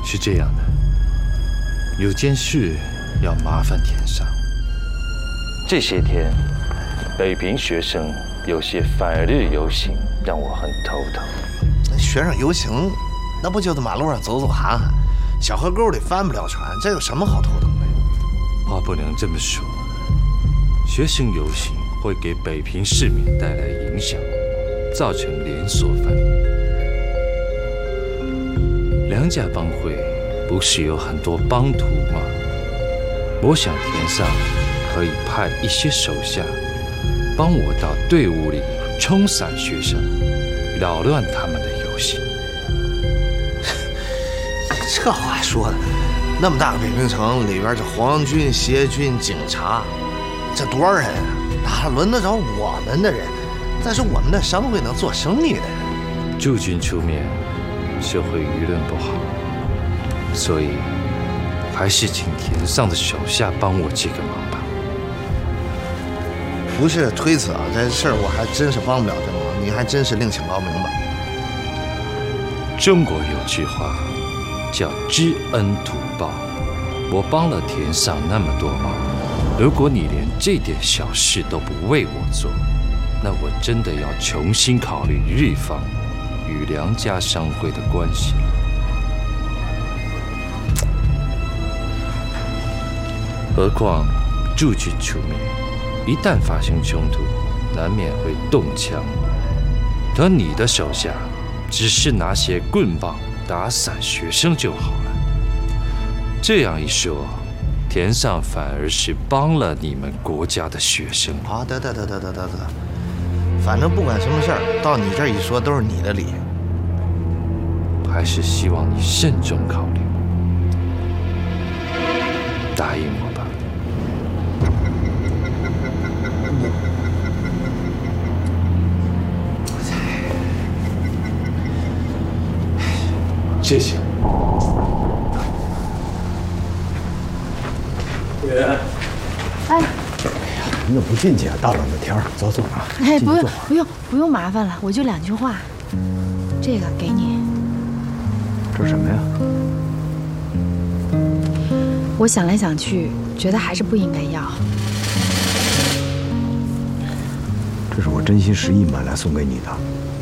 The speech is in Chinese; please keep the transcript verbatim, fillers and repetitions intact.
是这样的，有件事要麻烦田上。这些天，北平学生有些反日游行，让我很头疼。 学生游行，那不就在马路上走走喊喊，小河沟里翻不了船，这有什么好头疼的？ 话不能这么说，学生游行会给北平市民带来影响，造成连锁反应。梁家帮会不是有很多帮徒吗？我想田上可以派一些手下帮我到队伍里冲散学生，扰乱他们的游行。 这话说的，那么大个北平城里边，这皇军、协军、警察，这多少人啊？哪轮得着我们的人？再说我们的商会能做生意的人， 驻军出面，社会舆论不好，所以还是请田上的手下帮我这个忙吧。 不是推辞啊，这事儿我还真是帮不了这忙，你还真是另请高明吧。 中国有句话叫知恩图报，我帮了田上那么多忙，如果你连这点小事都不为我做，那我真的要重新考虑日方与梁家商会的关系。何况驻军出面，一旦发生冲突，难免会动枪。而你的手下只是拿些棍棒打散学生就好了。这样一说，田上反而是帮了你们国家的学生啊！得得得得得得得，反正不管什么事儿，到你这儿一说都是你的理。 还是希望你慎重考虑，答应我吧。谢谢。 委员， 哎， 您怎么不进去啊？大冷的天儿，走走啊。 哎，不用不用不用麻烦了，我就两句话。这个给你。 这是什么呀？ 我想来想去，觉得还是不应该要。 这是我真心实意买来送给你的。